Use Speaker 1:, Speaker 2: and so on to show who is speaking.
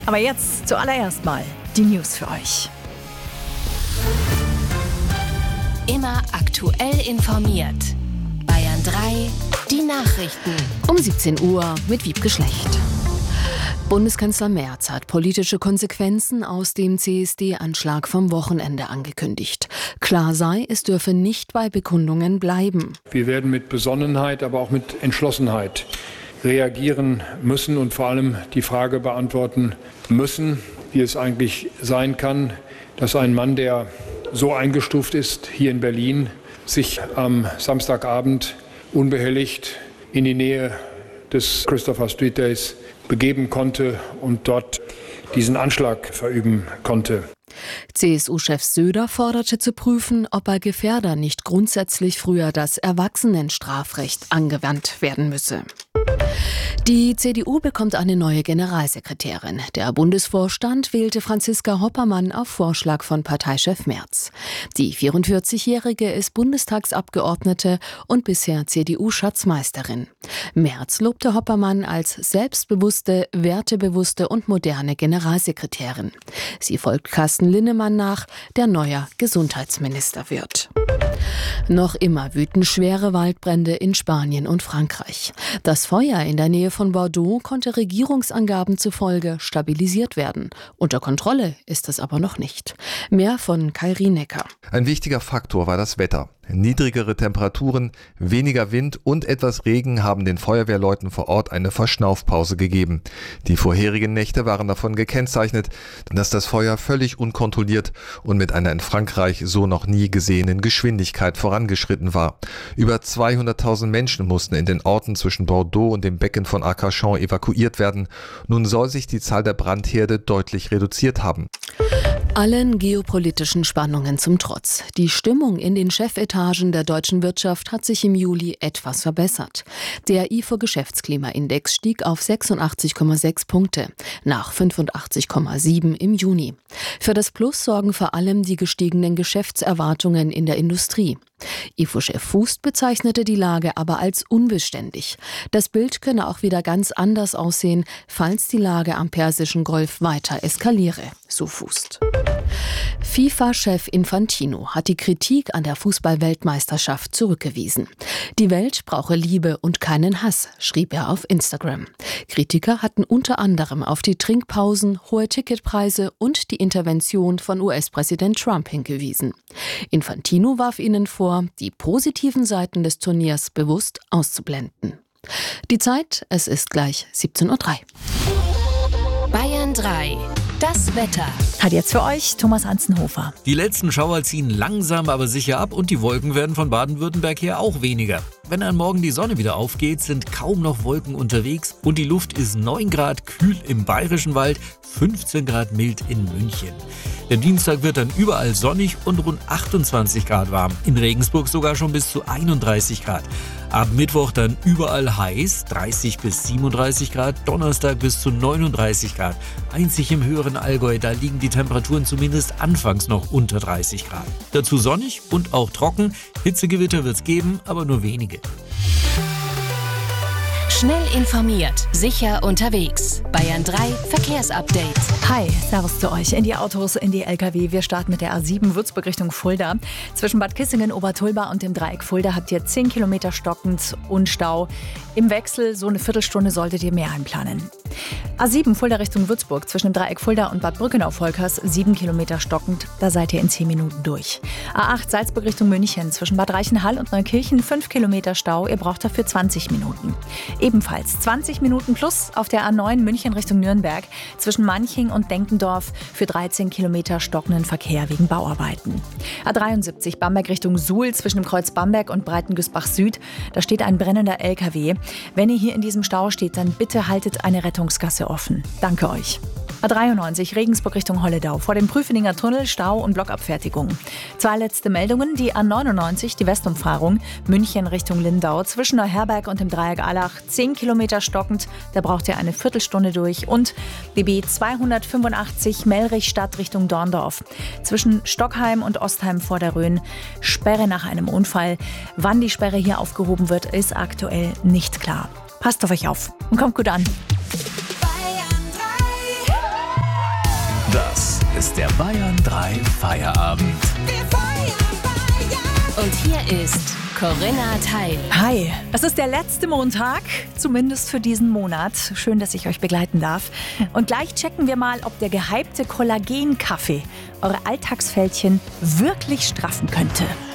Speaker 1: Aber jetzt zuallererst mal die News für euch.
Speaker 2: Immer aktuell informiert. Bayern 3, die Nachrichten.
Speaker 3: Um 17 Uhr mit Wiebke Schlecht. Bundeskanzler Merz hat politische Konsequenzen aus dem CSD-Anschlag vom Wochenende angekündigt. Klar sei, es dürfe nicht bei Bekundungen bleiben.
Speaker 4: Wir werden mit Besonnenheit, aber auch mit Entschlossenheit reagieren müssen und vor allem die Frage beantworten müssen, wie es eigentlich sein kann, dass ein Mann, der so eingestuft ist hier in Berlin, sich am Samstagabend unbehelligt in die Nähe des Christopher Street Days begeben konnte und dort diesen Anschlag verüben konnte.
Speaker 3: CSU-Chef Söder forderte zu prüfen, ob bei Gefährdern nicht grundsätzlich früher das Erwachsenenstrafrecht angewandt werden müsse. Die CDU bekommt eine neue Generalsekretärin. Der Bundesvorstand wählte Franziska Hoppermann auf Vorschlag von Parteichef Merz. Die 44-Jährige ist Bundestagsabgeordnete und bisher CDU-Schatzmeisterin. Merz lobte Hoppermann als selbstbewusste, wertebewusste und moderne Generalsekretärin. Sie folgt Carsten Linnemann nach, der neuer Gesundheitsminister wird. Noch immer wüten schwere Waldbrände in Spanien und Frankreich. Das Feuer in der Nähe von Bordeaux konnte Regierungsangaben zufolge stabilisiert werden. Unter Kontrolle ist es aber noch nicht. Mehr von Kai Rienecker.
Speaker 5: Ein wichtiger Faktor war das Wetter. Niedrigere Temperaturen, weniger Wind und etwas Regen haben den Feuerwehrleuten vor Ort eine Verschnaufpause gegeben. Die vorherigen Nächte waren davon gekennzeichnet, dass das Feuer völlig unkontrolliert und mit einer in Frankreich so noch nie gesehenen Geschwindigkeit vorangeschritten war. Über 200.000 Menschen mussten in den Orten zwischen Bordeaux und dem Becken von Arcachon evakuiert werden. Nun soll sich die Zahl der Brandherde deutlich reduziert haben.
Speaker 3: Allen geopolitischen Spannungen zum Trotz. Die Stimmung in den Chefetagen der deutschen Wirtschaft hat sich im Juli etwas verbessert. Der ifo-Geschäftsklimaindex stieg auf 86,6 Punkte, nach 85,7 im Juni. Für das Plus sorgen vor allem die gestiegenen Geschäftserwartungen in der Industrie. IFO-Chef Fußt bezeichnete die Lage aber als unbeständig. Das Bild könne auch wieder ganz anders aussehen, falls die Lage am Persischen Golf weiter eskaliere, so Fußt. FIFA-Chef Infantino hat die Kritik an der Fußball-Weltmeisterschaft zurückgewiesen. Die Welt brauche Liebe und keinen Hass, schrieb er auf Instagram. Kritiker hatten unter anderem auf die Trinkpausen, hohe Ticketpreise und die Intervention von US-Präsident Trump hingewiesen. Infantino warf ihnen vor, die positiven Seiten des Turniers bewusst auszublenden. Die Zeit, es ist gleich 17:03 Uhr.
Speaker 2: Bayern 3. Das Wetter.
Speaker 1: Hat jetzt für euch Thomas Anzenhofer.
Speaker 6: Die letzten Schauer ziehen langsam aber sicher ab und die Wolken werden von Baden-Württemberg her auch weniger. Wenn am Morgen die Sonne wieder aufgeht, sind kaum noch Wolken unterwegs und die Luft ist 9 Grad kühl im Bayerischen Wald, 15 Grad mild in München. Der Dienstag wird dann überall sonnig und rund 28 Grad warm. In Regensburg sogar schon bis zu 31 Grad. Ab Mittwoch dann überall heiß, 30 bis 37 Grad, Donnerstag bis zu 39 Grad. Einzig im höheren Allgäu, da liegen die Temperaturen zumindest anfangs noch unter 30 Grad. Dazu sonnig und auch trocken, Hitzegewitter wird's geben, aber nur wenige.
Speaker 2: Schnell informiert, sicher unterwegs. Bayern 3 Verkehrsupdate.
Speaker 1: Hi, servus zu euch. In die Autos, in die LKW. Wir starten mit der A7 Würzburg Richtung Fulda. Zwischen Bad Kissingen, Obertulba und dem Dreieck Fulda habt ihr 10 Kilometer stockend und Stau. Im Wechsel so eine Viertelstunde solltet ihr mehr einplanen. A7 Fulda Richtung Würzburg zwischen dem Dreieck Fulda und Bad Brückenau-Volkers 7 Kilometer stockend. Da seid ihr in 10 Minuten durch. A8 Salzburg Richtung München zwischen Bad Reichenhall und Neukirchen 5 Kilometer Stau. Ihr braucht dafür 20 Minuten. Ebenfalls 20 Minuten plus auf der A9 München Richtung Nürnberg zwischen Manching und Denkendorf für 13 Kilometer stockenden Verkehr wegen Bauarbeiten. A73 Bamberg Richtung Suhl zwischen dem Kreuz Bamberg und Breitengüßbach Süd. Da steht ein brennender LKW. Wenn ihr hier in diesem Stau steht, dann bitte haltet eine Rettungsgasse offen. Danke euch. A93 Regensburg Richtung Holledau vor dem Prüfeninger Tunnel, Stau und Blockabfertigung. 2 letzte Meldungen, die A99, die Westumfahrung, München Richtung Lindau zwischen Neuherberg und dem Dreieck Allach, 10 Kilometer stockend, da braucht ihr eine Viertelstunde durch. Und BB 285 Mellrichstadt Richtung Dorndorf zwischen Stockheim und Ostheim vor der Rhön, Sperre nach einem Unfall. Wann die Sperre hier aufgehoben wird, ist aktuell nicht klar. Passt auf euch auf und kommt gut an.
Speaker 7: ist der Bayern 3 Feierabend.
Speaker 2: Und hier ist Corinna Teil.
Speaker 1: Hi, es ist der letzte Montag, zumindest für diesen Monat. Schön, dass ich euch begleiten darf. Und gleich checken wir mal, ob der gehypte Kollagenkaffee eure Alltagsfältchen wirklich straffen könnte.